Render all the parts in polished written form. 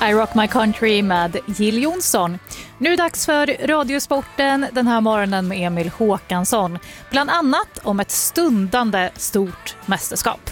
I Rock My Country med Jill Johnson. Nu är det dags för Radiosporten den här morgonen med Emil Håkansson. Bland annat om ett stundande stort mästerskap.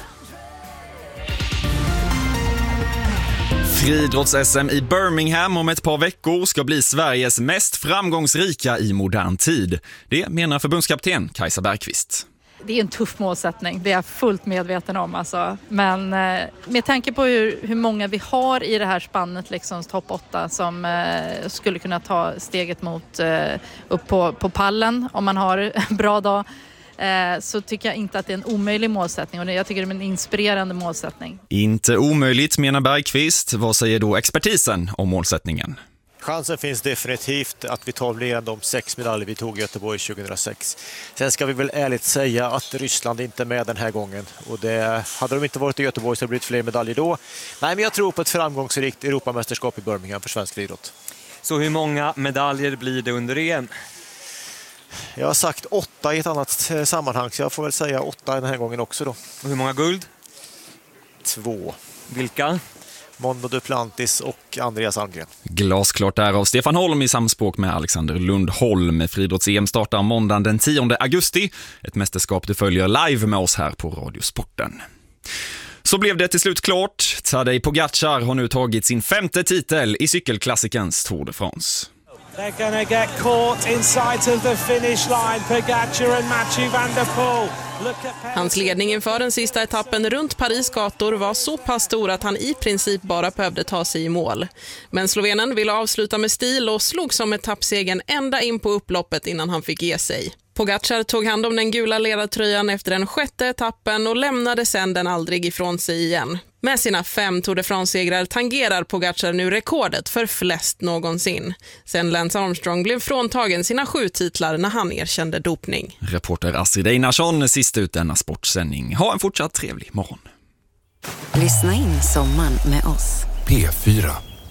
Friidrotts-SM i Birmingham om ett par veckor ska bli Sveriges mest framgångsrika i modern tid. Det menar förbundskapten Kajsa Bergqvist. Det är en tuff målsättning, det är jag fullt medveten om. Alltså. Men med tanke på hur många vi har i det här spannet, liksom topp 8, som skulle kunna ta steget mot upp på pallen om man har en bra dag, så tycker jag inte att det är en omöjlig målsättning. Och jag tycker det är en inspirerande målsättning. Inte omöjligt, menar Bergqvist. Vad säger då expertisen om målsättningen? Chansen finns definitivt att vi tar fler än de 6 medaljer vi tog i Göteborg 2006. Sen ska vi väl ärligt säga att Ryssland inte är med den här gången. Och hade de inte varit i Göteborg så hade det blivit fler medaljer då. Nej, men jag tror på ett framgångsrikt Europamästerskap i Birmingham för svensk idrott. Så hur många medaljer blir det under EM? Jag har sagt 8 i ett annat sammanhang, så jag får väl säga 8 den här gången också då. Och hur många guld? 2. Vilka? Mondo Duplantis och Andreas Almgren. Glasklart där av Stefan Holm i samspråk med Alexander Lundholm. Friidrotts-EM startar måndagen den 10 augusti. Ett mästerskap du följer live med oss här på Radiosporten. Så blev det till slut klart. Tadej Pogacar har nu tagit sin 5:e titel i cykelklassikens Tour de France. They're going to get caught inside of the finish line. Pogacar and Mathieu van der Poel. Hans ledning inför den sista etappen runt Paris gator var så pass stor att han i princip bara behövde ta sig i mål. Men slovenen ville avsluta med stil och slog som etappsegen ända in på upploppet innan han fick ge sig. Pogacar tog hand om den gula ledartröjan efter den 6:e etappen och lämnade sedan den aldrig ifrån sig igen. Med sina 5 Tour de France-segrar tangerar Pogacar nu rekordet för flest någonsin. Sen Lance Armstrong blev fråntagen sina 7 titlar när han erkände dopning. Reporter Astrid Einarsson sist ut denna sportsändning. Ha en fortsatt trevlig morgon. Lyssna in sommaren med oss. P4.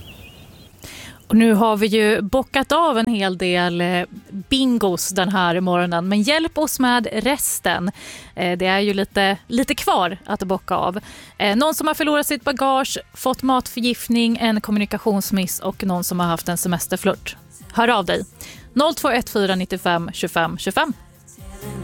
Och nu har vi ju bockat av en hel del bingos den här morgonen, men hjälp oss med resten. Det är ju lite kvar att bocka av. Någon som har förlorat sitt bagage, fått matförgiftning, en kommunikationsmiss och någon som har haft en semesterflört. Hör av dig. 021495 25 25.